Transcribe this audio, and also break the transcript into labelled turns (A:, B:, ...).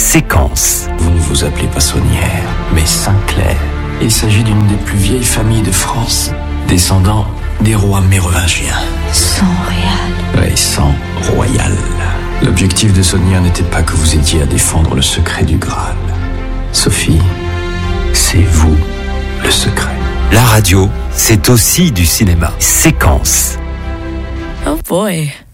A: Séquence.
B: Vous ne vous appelez pas Saunière, mais Sinclair. Il s'agit d'une des plus vieilles familles de France, descendant des rois mérovingiens.
C: Sang royal.
B: Oui, sang royal. L'objectif de Saunière n'était pas que vous aidiez à défendre le secret du Graal. Sophie, c'est vous le secret.
A: La radio, c'est aussi du cinéma. Séquence.
C: Oh boy.